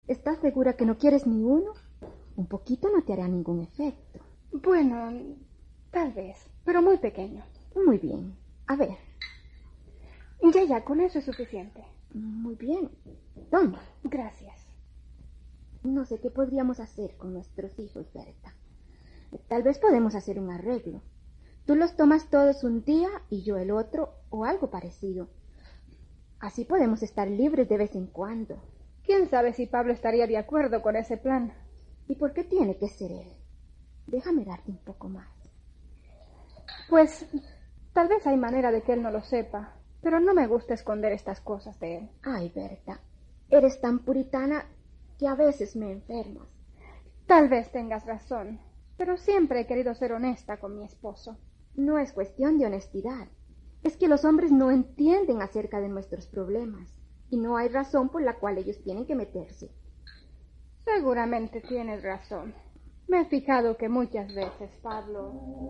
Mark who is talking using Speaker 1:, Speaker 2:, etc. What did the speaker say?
Speaker 1: ¿Estás segura que no quieres ni uno? Un poquito no te hará ningún efecto.
Speaker 2: Bueno, tal vez, pero muy pequeño.
Speaker 1: Muy bien. A ver.
Speaker 2: Ya, con eso es suficiente.
Speaker 1: Muy bien. Toma.
Speaker 2: Gracias.
Speaker 1: No sé qué podríamos hacer con nuestros hijos, Berta. Tal vez podemos hacer un arreglo. Tú los tomas todos un día y yo el otro, o algo parecido. Así podemos estar libres de vez en cuando.
Speaker 2: ¿Quién sabe si Pablo estaría de acuerdo con ese plan?
Speaker 1: ¿Y por qué tiene que ser él? Déjame darte un poco más.
Speaker 2: Pues tal vez hay manera de que él no lo sepa, pero no me gusta esconder estas cosas de él.
Speaker 1: Ay, Berta, eres tan puritana que a veces me enfermas.
Speaker 2: Tal vez tengas razón, pero siempre he querido ser honesta con mi esposo.
Speaker 1: No es cuestión de honestidad. Es que los hombres no entienden acerca de nuestros problemas y no hay razón por la cual ellos tienen que meterse.
Speaker 2: Seguramente tienes razón. Me he fijado que muchas veces Pablo